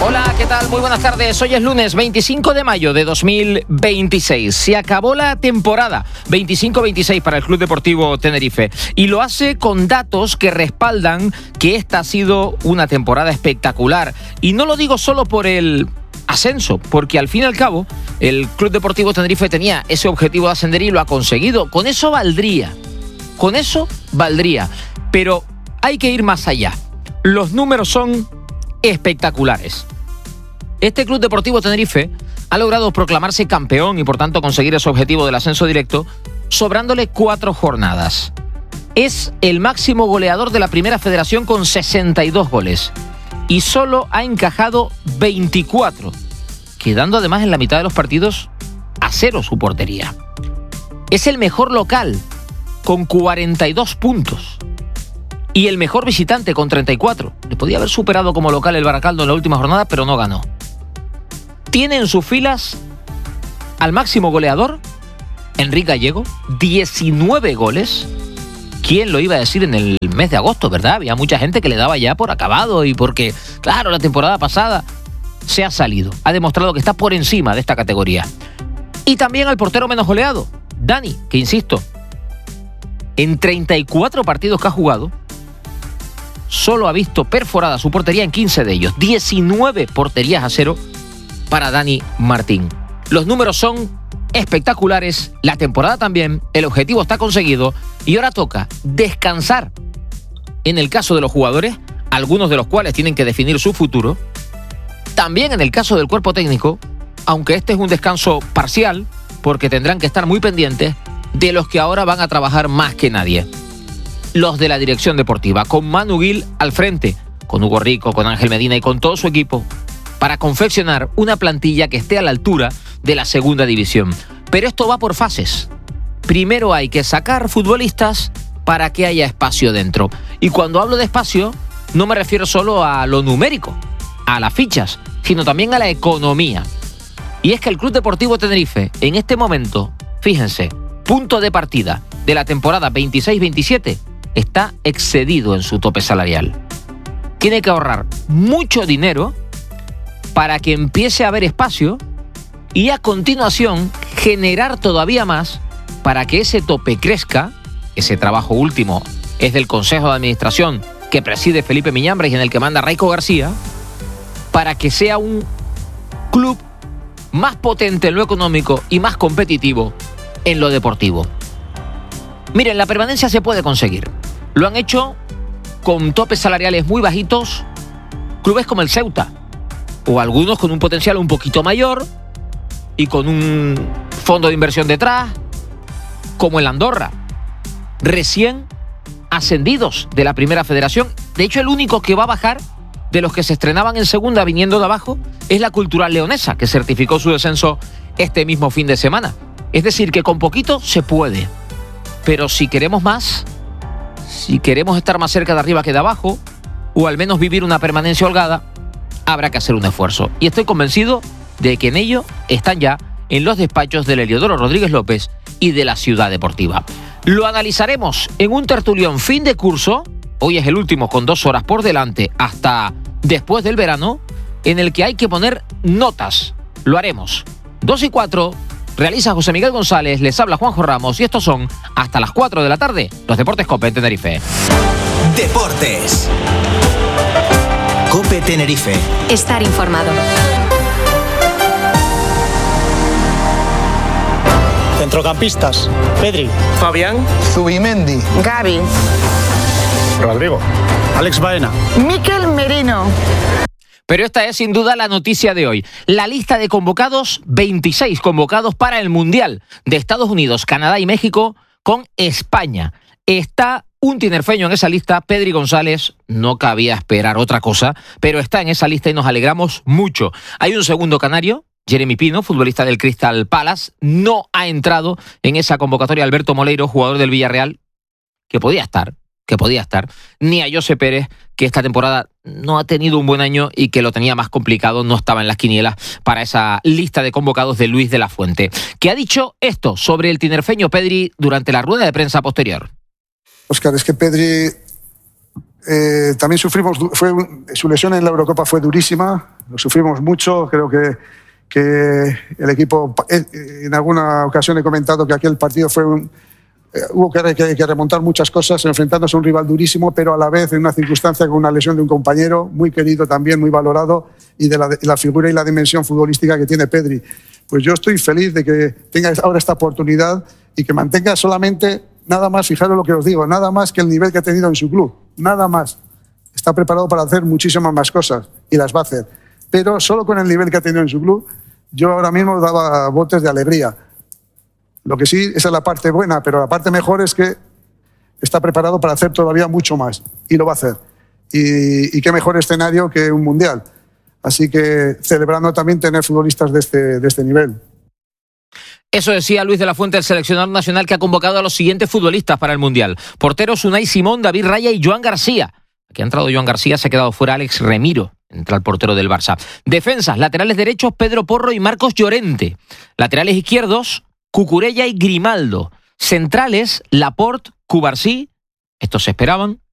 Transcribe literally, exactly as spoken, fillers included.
Hola, ¿qué tal? Muy buenas tardes. Hoy es lunes veinticinco de mayo de dos mil veintiséis. Se acabó la temporada veinticinco veintiséis para el Club Deportivo Tenerife y lo hace con datos que respaldan que esta ha sido una temporada espectacular. Y no lo digo solo por el ascenso, porque al fin y al cabo el Club Deportivo Tenerife tenía ese objetivo de ascender y lo ha conseguido. Con eso valdría, con eso valdría, pero hay que ir más allá. Los números son espectaculares. Este Club Deportivo Tenerife ha logrado proclamarse campeón y por tanto conseguir ese objetivo del ascenso directo, sobrándole cuatro jornadas. Es el máximo goleador de la Primera Federación con sesenta y dos goles y solo ha encajado veinticuatro, quedando además en la mitad de los partidos a cero su portería. Es el mejor local con cuarenta y dos puntos y el mejor visitante con treinta y cuatro. Le podía haber superado como local el Baracaldo en la última jornada, pero no ganó. Tiene en sus filas al máximo goleador, Enrique Gallego, diecinueve goles. ¿Quién lo iba a decir en el mes de agosto, verdad? Había mucha gente que le daba ya por acabado y porque, claro, la temporada pasada se ha salido. Ha demostrado que está por encima de esta categoría. Y también al portero menos goleado, Dani, que insisto, en treinta y cuatro partidos que ha jugado, solo ha visto perforada su portería en quince de ellos. diecinueve porterías a cero para Dani Martín. Los números son espectaculares, la temporada también, el objetivo está conseguido y ahora toca descansar en el caso de los jugadores, algunos de los cuales tienen que definir su futuro. También en el caso del cuerpo técnico, aunque este es un descanso parcial, porque tendrán que estar muy pendientes de los que ahora van a trabajar más que nadie. Los de la dirección deportiva, con Manu Gil al frente, con Hugo Rico, con Ángel Medina y con todo su equipo, para confeccionar una plantilla que esté a la altura de la segunda división. Pero esto va por fases. Primero hay que sacar futbolistas para que haya espacio dentro. Y cuando hablo de espacio, no me refiero solo a lo numérico, a las fichas, sino también a la economía. Y es que el Club Deportivo Tenerife, en este momento, fíjense, punto de partida de la temporada veintiséis veintisiete, está excedido en su tope salarial. Tiene que ahorrar mucho dinero para que empiece a haber espacio y a continuación generar todavía más para que ese tope crezca. Ese trabajo último es del Consejo de Administración que preside Felipe Miñambres y en el que manda Raico García, para que sea un club más potente en lo económico y más competitivo en lo deportivo. Miren, la permanencia se puede conseguir. Lo han hecho con topes salariales muy bajitos clubes como el Ceuta, o algunos con un potencial un poquito mayor y con un fondo de inversión detrás, como el Andorra, recién ascendidos de la Primera Federación. De hecho, el único que va a bajar de los que se estrenaban en segunda viniendo de abajo es la Cultural Leonesa, que certificó su descenso este mismo fin de semana. Es decir, que con poquito se puede, pero si queremos más, si queremos estar más cerca de arriba que de abajo, o al menos vivir una permanencia holgada, habrá que hacer un esfuerzo. Y estoy convencido de que en ello están ya en los despachos del Heliodoro Rodríguez López y de la Ciudad Deportiva. Lo analizaremos en un tertulión fin de curso. Hoy es el último con dos horas por delante hasta después del verano, en el que hay que poner notas. Lo haremos. Dos y cuatro, realiza José Miguel González, les habla Juanjo Ramos y estos son, hasta las cuatro de la tarde, los Deportes COPE en Tenerife. Deportes. COPE Tenerife. Estar informado. Centrocampistas: Pedri, Fabián, Zubimendi, Gavi, Rodrigo, Alex Baena, Mikel Merino. Pero esta es sin duda la noticia de hoy. La lista de convocados, veintiséis convocados para el Mundial de Estados Unidos, Canadá y México con España. Está un tinerfeño en esa lista, Pedri González, no cabía esperar otra cosa, pero está en esa lista y nos alegramos mucho. Hay un segundo canario, Jeremy Pino, futbolista del Crystal Palace, no ha entrado en esa convocatoria. Alberto Moleiro, jugador del Villarreal, que podía estar, que podía estar, ni a José Pérez, que esta temporada no ha tenido un buen año y que lo tenía más complicado, no estaba en las quinielas para esa lista de convocados de Luis de la Fuente, que ha dicho esto sobre el tinerfeño Pedri durante la rueda de prensa posterior. Óscar, es que Pedri eh, también sufrimos, fue, su lesión en la Eurocopa fue durísima, lo sufrimos mucho, creo que, que el equipo, en alguna ocasión he comentado que aquel partido fue un, eh, hubo que, que, que remontar muchas cosas, enfrentándose a un rival durísimo, pero a la vez en una circunstancia con una lesión de un compañero muy querido también, muy valorado, y de la, de la figura y la dimensión futbolística que tiene Pedri. Pues yo estoy feliz de que tenga ahora esta oportunidad y que mantenga solamente, nada más, fijaros lo que os digo, nada más que el nivel que ha tenido en su club, nada más. Está preparado para hacer muchísimas más cosas y las va a hacer. Pero solo con el nivel que ha tenido en su club, yo ahora mismo daba botes de alegría. Lo que sí, esa es la parte buena, pero la parte mejor es que está preparado para hacer todavía mucho más y lo va a hacer. Y, y qué mejor escenario que un mundial. Así que celebrando también tener futbolistas de este, de este nivel. Eso decía Luis de la Fuente, el seleccionador nacional, que ha convocado a los siguientes futbolistas para el Mundial. Porteros: Unai Simón, David Raya y Joan García. Aquí ha entrado Joan García, se ha quedado fuera Alex Remiro, entra el portero del Barça. Defensas: laterales derechos, Pedro Porro y Marcos Llorente. Laterales izquierdos, Cucurella y Grimaldo. Centrales: Laporte, Cubarsí, estos se esperaban,